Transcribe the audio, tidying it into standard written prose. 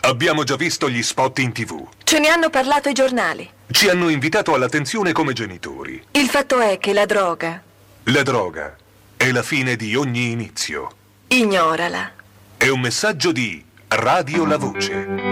Abbiamo già visto gli spot in TV. Ce ne hanno parlato i giornali. Ci hanno invitato all'attenzione come genitori. Il fatto è che la droga... La droga è la fine di ogni inizio. Ignorala. È un messaggio di Radio La Voce.